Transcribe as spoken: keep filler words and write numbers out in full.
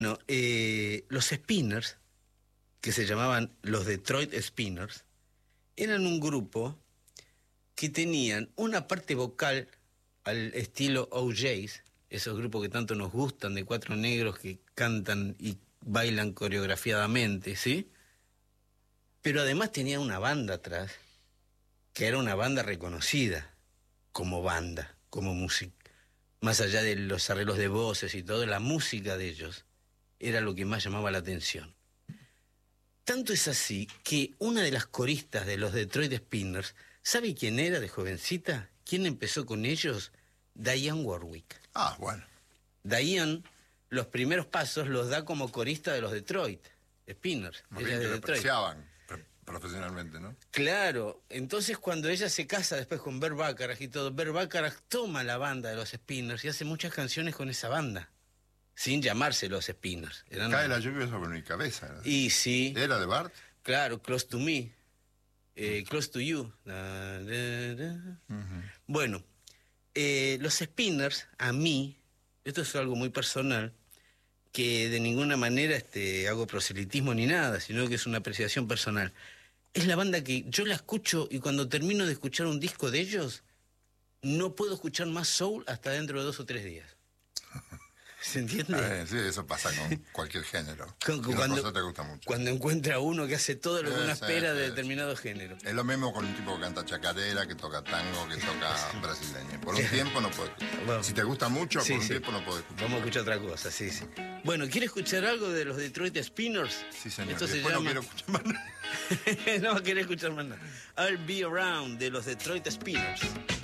No, eh, los Spinners, que se llamaban los Detroit Spinners, eran un grupo que tenían una parte vocal al estilo O Js, esos grupos que tanto nos gustan, de cuatro negros que cantan y bailan coreografiadamente, ¿sí? Pero además tenían una banda atrás, que era una banda reconocida como banda, como música. Más allá de los arreglos de voces y todo, la música de ellos era lo que más llamaba la atención. Tanto es así que una de las coristas de los Detroit Spinners, ¿sabe quién era de jovencita? ¿Quién empezó con ellos? Dionne Warwick. Ah, bueno. Dionne, los primeros pasos los da como corista de los Detroit Spinners. Muy Ella bien, es de que lo Detroit. apreciaban profesionalmente, ¿no? Claro, entonces cuando ella se casa después con Burt Bacharach y todo, Burt Bacharach toma la banda de los Spinners y hace muchas canciones con esa banda, sin llamarse los Spinners. Eran... Cae la lluvia sobre mi cabeza. Y sí. ¿Era de Bart? Claro, Close to Me, eh, Close to You. Da, da, da. Uh-huh. Bueno, eh, los Spinners, a mí, esto es algo muy personal, que de ninguna manera este, hago proselitismo ni nada, sino que es una apreciación personal. Es la banda que yo la escucho y cuando termino de escuchar un disco de ellos, no puedo escuchar más soul hasta dentro de dos o tres días. ¿Se entiende? Eh, sí, eso pasa con cualquier género. Con, con, cuando, te gusta mucho. Cuando encuentra uno que hace todo lo que uno sí, espera sí, de sí. determinado género. Es lo mismo con un tipo que canta chacarera, que toca tango, que toca brasileño. Por un tiempo no puedes. Bueno, si te gusta mucho, sí, por un sí. tiempo no puedes escuchar. Vamos a escuchar otra cosa, sí, sí. Bueno, ¿quiere escuchar algo de los Detroit Spinners? Sí, señor. Esto se Después llama... no quiero escuchar más nada. No va a querer escuchar más nada. I'll Be Around de los Detroit Spinners.